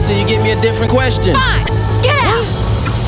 till you give me a different question. Fine.